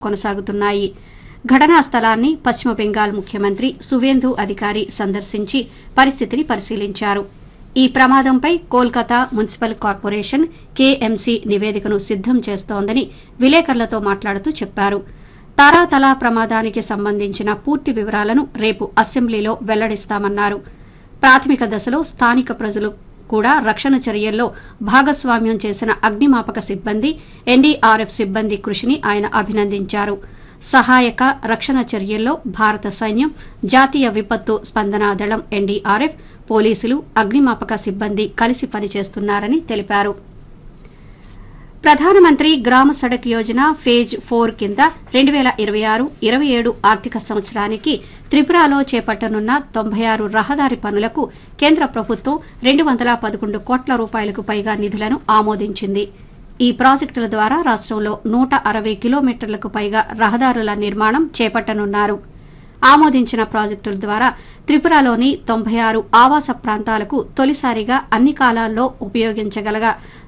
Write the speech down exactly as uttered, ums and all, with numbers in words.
కొనసాగుతున్నాయి. ఘటనా స్థలాన్ని పశ్చిమ బెంగాల్ ముఖ్యమంత్రి సువేందు అధికారి సందర్శించి పరిస్థితిని పరిశీలించారు. ఈ ప్రమాదంపై కోల్కతా మున్సిపల్ కార్పొరేషన్ కేఎంసీ నివేదికను సిద్దం చేస్తోందని విలేకరులతో మాట్లాడుతూ చెప్పారు. తారాతల ప్రమాదానికి సంబంధించిన పూర్తి వివరాలను రేపు అసెంబ్లీలో వెల్లడిస్తామన్నారు. ప్రాథమిక దశలో స్థానిక ప్రజలు కూడా రక్షణ చర్యల్లో భాగస్వామ్యం చేసిన అగ్నిమాపక సిబ్బంది, ఎన్డీఆర్ఎఫ్ సిబ్బంది కృషిని ఆయన అభినందించారు. సహాయక రక్షణ చర్యల్లో భారత సైన్యం, జాతీయ విపత్తు స్పందనా దళం ఎన్డీఆర్ఎఫ్, పోలీసులు, అగ్నిమాపక సిబ్బంది కలిసి పనిచేస్తున్నారని తెలిపారు. ప్రధానమంత్రి గ్రామ సడక్ యోజన ఫేజ్ ఫోర్ కింద రెండు వేల ఇరవై ఆరు ఇరవై ఏడు ఆర్థిక సంవత్సరానికి త్రిపురలో చేపట్టనున్న తొంభై ఆరు రహదారి పనులకు కేంద్ర ప్రభుత్వం రెండు వందల పదకొండు కోట్ల రూపాయలకు పైగా నిధులను ఆమోదించింది. ఈ ప్రాజెక్టుల ద్వారా రాష్ట్రంలో నూట అరవై కిలోమీటర్లకు పైగా రహదారుల నిర్మాణం చేపట్టనున్నారు. ఆమోదించిన ప్రాజెక్టుల ద్వారా త్రిపురలోని తొంభై ఆరు ఆవాస ప్రాంతాలకు తొలిసారిగా అన్ని కాలాల్లో ఉపయోగించగల